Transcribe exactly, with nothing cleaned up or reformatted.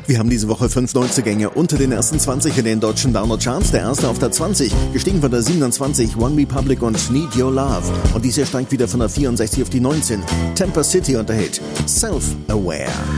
Wir haben diese Woche fünf Neuzugänge unter den ersten zwanzig in den deutschen Download-Charts. Der erste auf der zwanzig, gestiegen von der siebenundzwanzig, One Republic und Need Your Love. Und dies hier steigt wieder von der vierundsechzig auf die neunzehn. Temper City und der Hit Self-Aware.